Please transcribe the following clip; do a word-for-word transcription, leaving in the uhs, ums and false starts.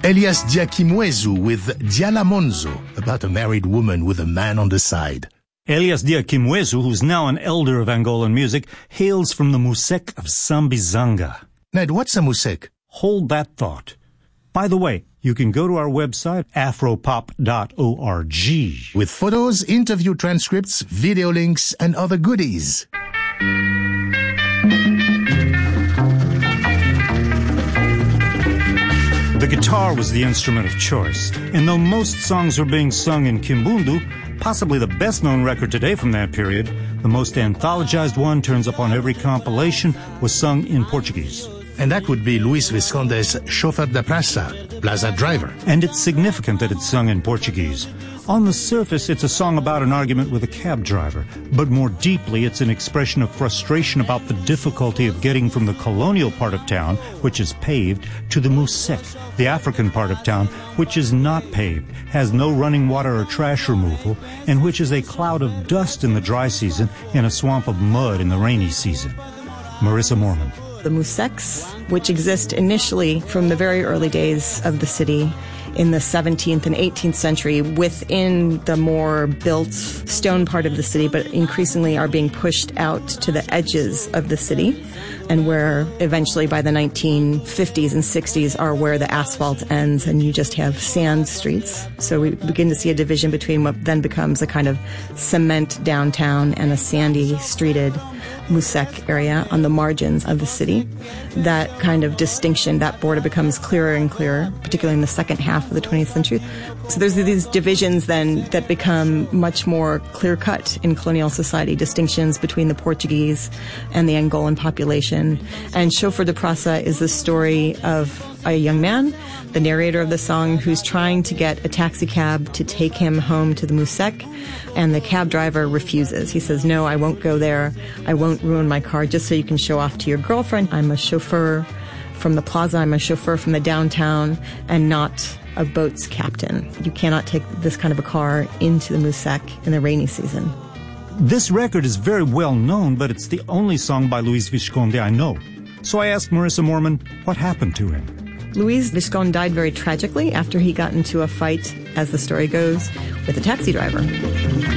Elias Diakimwezu with Diana Monzo, about a married woman with a man on the side. Elias Diakimwezu, who's now an elder of Angolan music, hails from the Musek of Sambizanga. Ned, what's a Musek? Hold that thought. By the way, you can go to our website, afropop dot org. With photos, interview transcripts, video links, and other goodies. The guitar was the instrument of choice, and though most songs are being sung in Kimbundu, possibly the best-known record today from that period, the most anthologized one, turns up on every compilation, was sung in Portuguese. And that would be Luis Visconde's Chauffeur da Praça, Plaza Driver. And it's significant that it's sung in Portuguese. On the surface, it's a song about an argument with a cab driver, but more deeply, it's an expression of frustration about the difficulty of getting from the colonial part of town, which is paved, to the Musek, the African part of town, which is not paved, has no running water or trash removal, and which is a cloud of dust in the dry season and a swamp of mud in the rainy season. Marissa Moorman. The Museks, which exist initially from the very early days of the city in the seventeenth and eighteenth century within the more built stone part of the city, but increasingly are being pushed out to the edges of the city, and where eventually by the nineteen fifties and sixties are where the asphalt ends and you just have sand streets. So we begin to see a division between what then becomes a kind of cement downtown and a sandy streeted Musek area on the margins of the city. That kind of distinction, that border becomes clearer and clearer, particularly in the second half of the twentieth century. So there's these divisions then that become much more clear-cut in colonial society, distinctions between the Portuguese and the Angolan population. And Chauffeur da Praça is the story of a young man, the narrator of the song, who's trying to get a taxi cab to take him home to the Musek, and the cab driver refuses. He says, no, I won't go there. I won't ruin my car just so you can show off to your girlfriend. I'm a chauffeur from the plaza. I'm a chauffeur from the downtown and not a boat's captain. You cannot take this kind of a car into the Musek in the rainy season. This record is very well known, but it's the only song by Luis Visconde I know. So I asked Marissa Moorman what happened to him. Luis Visconde died very tragically after he got into a fight, as the story goes, with a taxi driver.